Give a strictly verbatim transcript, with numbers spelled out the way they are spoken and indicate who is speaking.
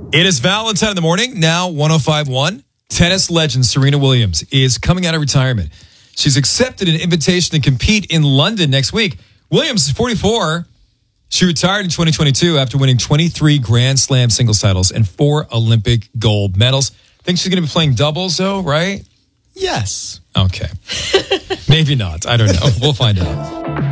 Speaker 1: It is Valentine in the morning, now one oh five point one. Tennis legend Serena Williams is coming out of retirement. She's accepted an invitation to compete in London next week. Williams is forty-four. She retired in twenty twenty-two after winning twenty-three Grand Slam singles titles and four Olympic gold medals. Think she's going to be playing doubles, though, right?
Speaker 2: Yes.
Speaker 1: Okay. Maybe not. I don't know. We'll find out.